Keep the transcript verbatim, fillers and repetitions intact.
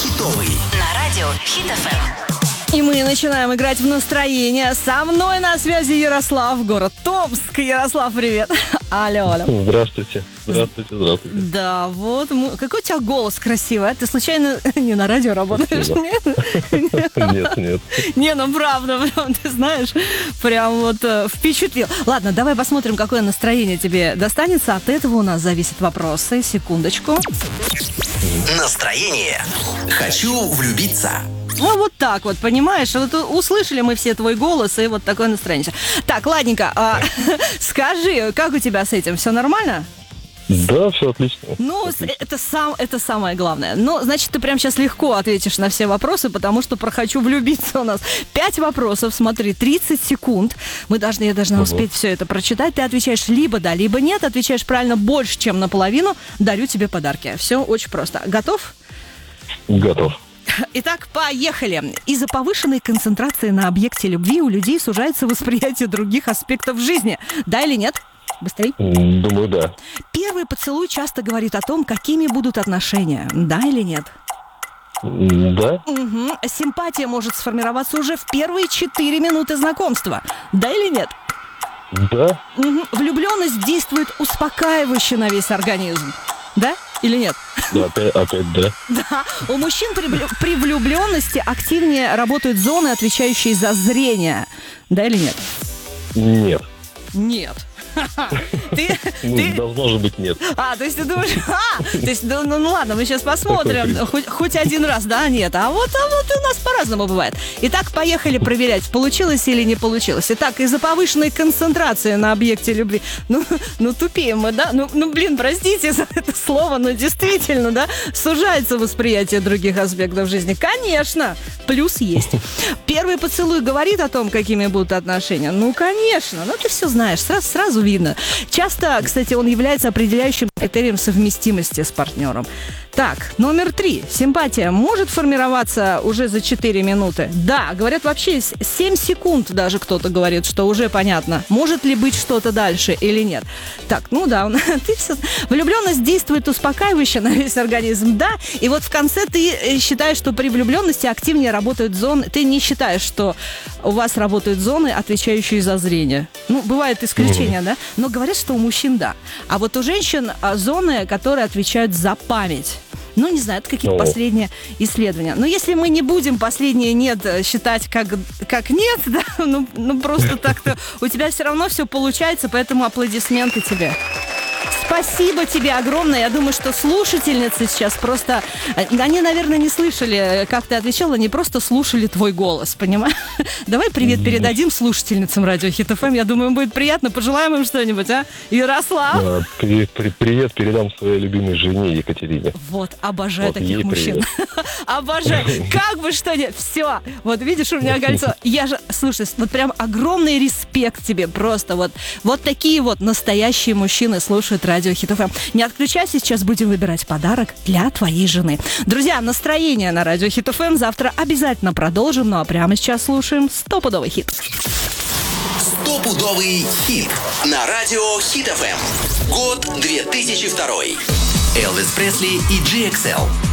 Хитовый. На радио Хит эф эм. И мы начинаем играть в настроение. Со мной на связи Ярослав, город Томск. Ярослав, привет. Алло, алло. Здравствуйте. Здравствуйте, здравствуйте. Да, вот. мы- Какой у тебя голос красивый, а? Ты случайно не на радио работаешь? Нет? Нет, нет. Не, ну правда, прям, ты знаешь, прям вот э, впечатлил. Ладно, давай посмотрим, какое настроение тебе достанется. От этого у нас зависят вопросы. Секундочку. Настроение. Хочу влюбиться. Ну, вот так вот, понимаешь? Вот услышали мы все твой голос, и вот такое настроение. Так, ладненько, а, скажи, как у тебя с этим? Все нормально? Да, все отлично. Ну, с- это, сам, это самое главное. Ну, значит, ты прям сейчас легко ответишь на все вопросы, потому что про «хочу влюбиться» у нас пять вопросов, смотри, тридцать секунд. Мы должны, я должна Ого. успеть все это прочитать. Ты отвечаешь либо да, либо нет. Отвечаешь правильно больше, чем наполовину. Дарю тебе подарки. Все очень просто. Готов? Готов. Итак, поехали. Из-за повышенной концентрации на объекте любви у людей сужается восприятие других аспектов жизни. Да или нет? Быстрей. М, Думаю, да. Первый поцелуй часто говорит о том, какими будут отношения. Да или нет? М, Да. Мгм. Симпатия может сформироваться уже в первые четыре минуты знакомства. Да или нет? Да. Мгм. Влюбленность действует успокаивающе на весь организм. Да или нет? Да, опять, опять да. Да. У мужчин при, влю- при влюбленности активнее работают зоны, отвечающие за зрение. Да или нет? Нет. Нет. Ты, Ну, ты, должно же быть нет. а, то есть ты думаешь, а, то есть, ну, ну, ну ладно, мы сейчас посмотрим, хоть, хоть один раз, да, нет, а вот, а вот у нас по-разному бывает. Итак, поехали проверять, получилось или не получилось. Итак, из-за повышенной концентрации на объекте любви, ну, ну тупеем мы, да, ну, ну, блин, простите за это слово, но действительно, да, сужается восприятие других аспектов жизни. Конечно, плюс есть. Первый поцелуй говорит о том, какими будут отношения. Ну, конечно, ну ты все знаешь, сразу, сразу видно. Часто, кстати, он является определяющим критерием совместимости с партнером. Так, номер три. Симпатия может формироваться уже за четыре минуты? Да, говорят вообще с- семь секунд даже кто-то говорит, что уже понятно, может ли быть что-то дальше или нет. Так, ну да, ты все... Влюбленность действует успокаивающе на весь организм, да, и вот в конце ты э, считаешь, что при влюбленности активнее работают зоны, ты не считаешь, что у вас работают зоны, отвечающие за зрение. Ну, бывают исключения, да, но говорят, что у мужчин да. А вот у женщин а, зоны, которые отвечают за память. Ну, не знаю, это какие-то О. последние исследования. Но если мы не будем последние «нет» считать как, как «нет», да, ну, ну просто так-то у тебя все равно все получается, поэтому аплодисменты тебе. Спасибо тебе огромное. Я думаю, что слушательницы сейчас просто... Они, наверное, не слышали, как ты отвечал, они просто слушали твой голос, понимаешь? Давай привет передадим слушательницам радио Хит эф эм. Я думаю, им будет приятно. Пожелаем им что-нибудь, а? Ярослав? А, при- при- Привет передам своей любимой жене Екатерине. Вот, обожаю Вот таких ей мужчин. Обожаю. Как бы что ни... Все. Вот видишь, у меня кольцо. Я же... Слушай, вот прям огромный респект тебе. Просто вот, вот такие вот настоящие мужчины слушают радио Хит эф эм. Не отключайся, сейчас будем выбирать подарок для твоей жены. Друзья, настроение на радио Хит эф эм. Завтра обязательно продолжим. Ну а прямо сейчас слушаем стопудовый хит. Стопудовый хит. На радио Хит эф эм. Год две тысячи второй. Элвис Пресли и джи экс эл.